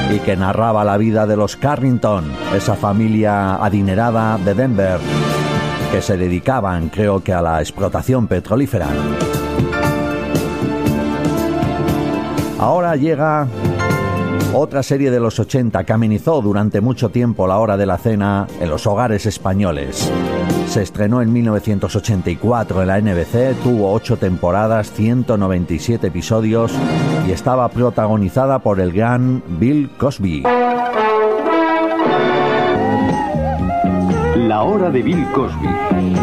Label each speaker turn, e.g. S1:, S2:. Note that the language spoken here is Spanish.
S1: y que narraba la vida de los Carrington, esa familia adinerada de Denver, que se dedicaban, creo que, a la explotación petrolífera. Ahora llega otra serie de los 80 que amenizó durante mucho tiempo la hora de la cena en los hogares españoles. Se estrenó en 1984 en la NBC, tuvo 8 temporadas, 197 episodios y estaba protagonizada por el gran Bill Cosby.
S2: La hora de Bill Cosby.